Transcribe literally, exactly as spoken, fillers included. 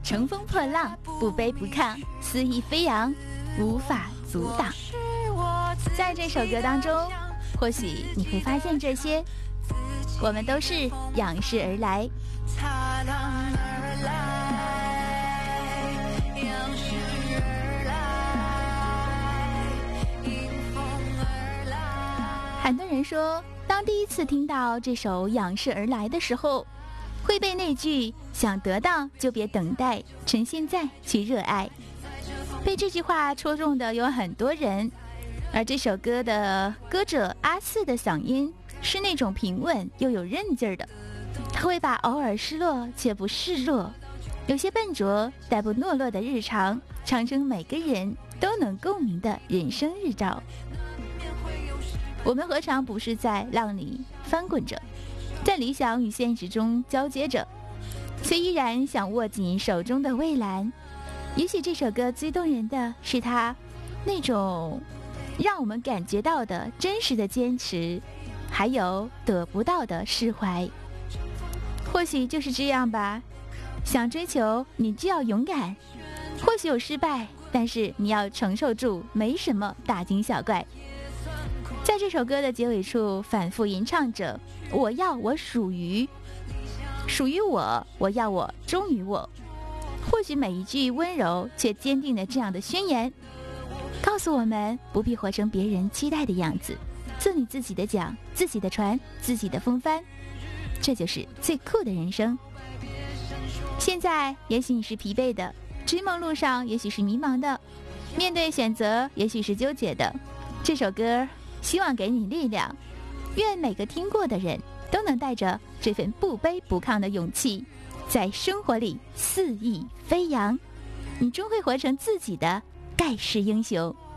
乘风破浪，不卑不亢，肆意飞扬，无法阻挡。在这首歌当中，或许你会发现这些，我们都是仰视而来。 踏浪而来，仰视而来，迎风而来。 很多人说，当第一次听到这首《仰视而来》的时候，会被那句“想得到就别等待，趁现在去热爱”，被这句话戳中的有很多人。而这首歌的歌者阿四的嗓音是那种平稳又有韧劲儿的，他会把偶尔失落却不示弱，有些笨拙但不懦弱的日常，唱成每个人都能共鸣的人生日照。我们何尝不是在浪里翻滚着，在理想与现实中交接着，却依然想握紧手中的蔚蓝。也许这首歌最动人的是它那种让我们感觉到的真实的坚持，还有得不到的释怀。或许就是这样吧，想追求你就要勇敢，或许有失败，但是你要承受住，没什么大惊小怪。在这首歌的结尾处反复吟唱着，我要我属于属于我，我要我忠于我。或许每一句温柔却坚定的这样的宣言，告诉我们不必活成别人期待的样子，做你自己的桨，自己的船，自己的风帆，这就是最酷的人生。现在也许你是疲惫的，追梦路上也许是迷茫的，面对选择也许是纠结的，这首歌希望给你力量。愿每个听过的人都能带着这份不卑不亢的勇气，在生活里肆意飞扬，你终会活成自己的盖世英雄。